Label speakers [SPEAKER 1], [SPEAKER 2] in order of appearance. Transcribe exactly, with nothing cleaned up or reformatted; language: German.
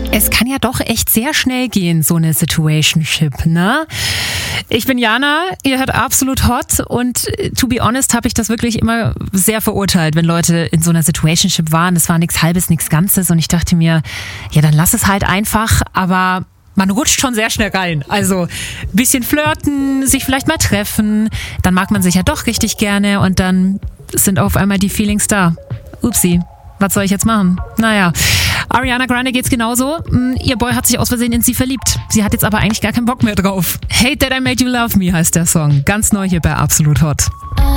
[SPEAKER 1] Es kann ja doch echt sehr schnell gehen, so eine Situationship, ne? Ich bin Jana, ihr hört Absolut Hot und to be honest habe ich das wirklich immer sehr verurteilt, wenn Leute in so einer Situationship waren. Das war nichts Halbes, nichts Ganzes und ich dachte mir, ja dann lass es halt einfach, aber man rutscht schon sehr schnell rein. Also ein bisschen flirten, sich vielleicht mal treffen, dann mag man sich ja doch richtig gerne und dann sind auf einmal die Feelings da. Upsi, was soll ich jetzt machen? Naja, Ariana Grande geht's genauso. Ihr Boy hat sich aus Versehen in sie verliebt. Sie hat jetzt aber eigentlich gar keinen Bock mehr drauf. Hate That I Made You Love Me heißt der Song. Ganz neu hier bei Absolut Hot.